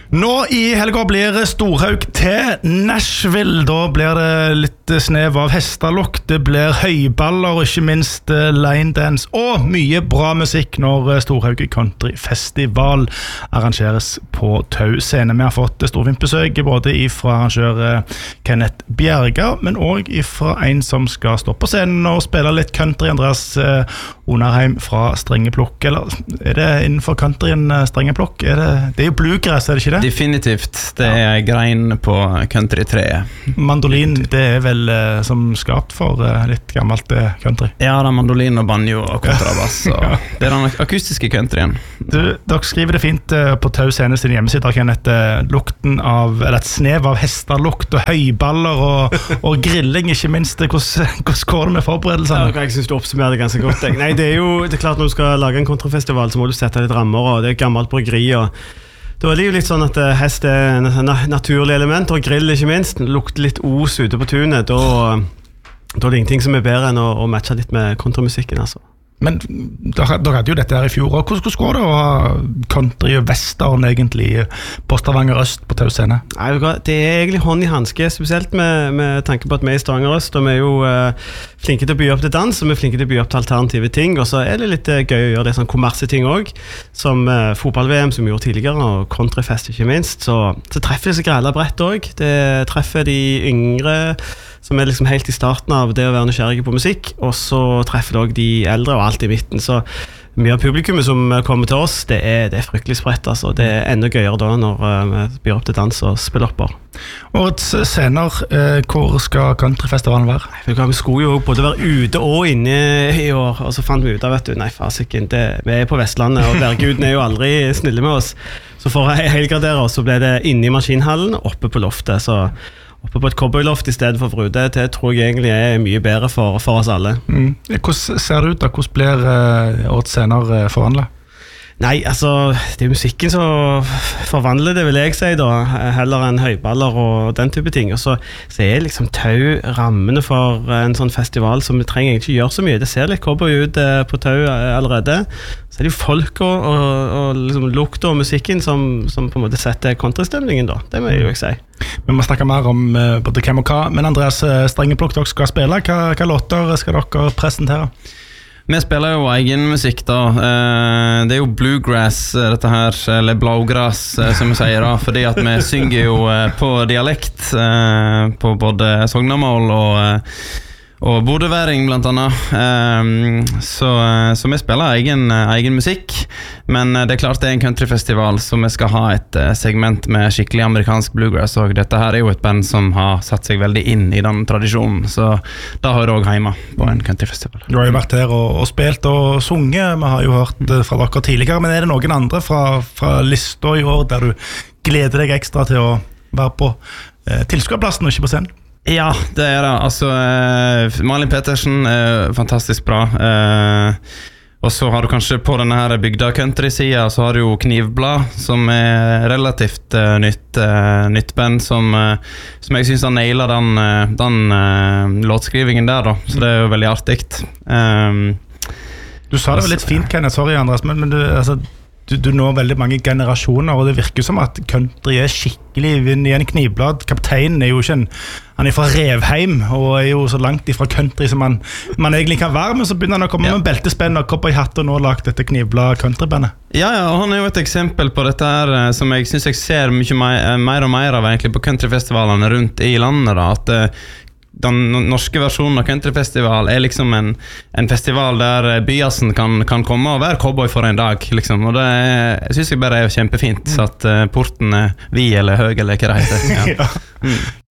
Nå I helga blir Storhaug til Nashville. Da blir det litt snev av hestelukt, det blir høyballer og ikke minst line dance og mye bra musikk når Storhaug Country Festival arrangeres på Tau scene. Vi har fått storfint besøk både fra arrangør Kenneth Bjerga, men også fra en som skal stå på scenen og spille litt country, Andreas Onarheim fra Strengeplukk. Eller det innenfor countryen Strengeplukk? Det jo bluegrass, det ikke det? Definitivt, det grein på countrytreet. Mandolin, det vel som skapt for litt gammelt country. Ja, det mandolin og banjo og kontrabass. Ja. Det den akustiske countryen. Dere skriver det fint på Tau scene sin hjemmeside, Kenneth, lukten av, eller et snev av hestelukt og høyballer og grilling, ikke minst. Hvordan går det med forberedelsene? Ja, jeg synes du oppsummerer det ganske godt. Nei, det jo klart når du skal lage en countryfestival, så må du sette litt rammer, og det gammelt bryggeri, og da det jo litt sånn at hest en naturlig element, og grill ikke minst, lukter litt os ute på tunet, da det ingenting som bedre enn å matche litt med countrymusikken, altså. Men dere hadde jo dette her I fjor, og hvordan går det å ha country og western egentlig på Stavanger Øst på Tau scene? Nei, det egentlig hånd I handske, spesielt med tanke på at vi I Stavanger Øst, og vi jo flinke til å by opp til dans, og vi flinke til å by opp til alternative ting, og så det litt gøy å gjøre det sånn kommerseting også, som fotball-VM som vi gjorde tidligere, og countryfest ikke minst, så treffer det seg grella bredt også. Det treffer de yngre, som liksom helt I starten av det å være nysgjerrige på musikk, og så treffer det også de eldre og alt I midten, så mye av publikummet som kommer til oss, det fryktelig spredt, altså. Det enda gøyere da når vi byr opp til dans og spiller opp. Årets scener, hvor skal countryfestivalen være? Vi skulle jo både være ute og inne I år, og så fant vi ut av, nei fasiken, vi på Vestlandet, og værguden jo aldri snille med oss, så for å helgradere oss, så ble det inne I maskinhallen, oppe på loftet, så oppe på et cowboyloft I stedet for ute, det tror jeg egentlig mye bedre for oss alle. Hvordan ser det ut da? Hvordan blir årets scener forvandlet? Nei, altså, det musikken som forvandler det, vil jeg si da, heller enn høyballer og den type ting. Og så liksom Tau rammene for en sånn festival som vi trenger ikke gjøre så mye. Det ser litt cowboy ut på Tau allerede. Så det jo folk og liksom lukt og musikken som på en måte setter kontrastemningen da. Det må jeg jo si. Vi må snakke mer om både hvem og hva, men Andreas Strengeplukk, dere skal spille. Hva låter skal dere presentere? Vi spiller jo egen musikk da. Det jo bluegrass dette her, eller blågras som vi sier da, fordi at vi synger jo på dialekt på både sognamål og bodøværing blant annet, så vi spiller egen musikk, men det klart det en countryfestival, så vi skal ha et segment med skikkelig amerikansk bluegrass, og dette her jo et band som har satt seg veldig inn I den tradisjonen, så da har jeg også hjemme på en countryfestival. Du har jo vært her og spilt og sunget, vi har jo hørt fra dere tidligere, men det noen andre fra lista I år der du gleder deg ekstra til å være på tilskuerplassen og ikke på scenen? Ja, det det. Altså, Malin Petersen fantastisk bra. Og så har du kanskje på denne her bygda country-siden, så har du jo Knivblad, som relativt nytt band, som jeg synes har nailet den låtskrivingen der da. Så det jo veldig artigt. Du sa det vel litt fint, Kenneth, sorry Andreas, men du, altså, du når veldig mange generasjoner, og det virker som at country skikkelig vind I en Knivblad. Kapteinen jo ikke han fra Revheim, og jo så langt ifra country som man egentlig kan være, men så begynner han å komme med beltespenn og cowboyhatt, og nå har lagt dette Knivblad countrybandet. Ja, og han jo et eksempel på dette her, som jeg synes jeg ser mye mer og mer av egentlig på countryfestivalene rundt I landet da, at den norske versjonen av countryfestival liksom en festival der byasen kan komme og være cowboy for en dag liksom. Og det synes jeg bare kjempefint så at porten vid eller høg eller hva det heter. Ja.